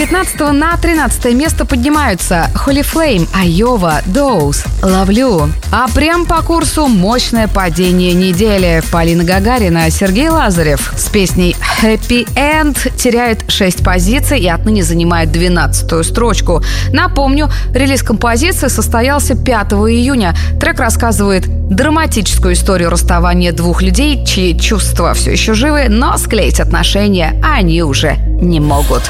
19 на 13 место поднимаются Holy Flame, Айова, Dose, Ловлю. А прям по курсу мощное падение недели. Полина Гагарина, Сергей Лазарев с песней Happy End теряет 6 позиций и отныне занимает 12-ю строчку. Напомню, релиз композиции состоялся 5 июня. Трек рассказывает драматическую историю расставания двух людей, чьи чувства все еще живы, но склеить отношения они уже не могут.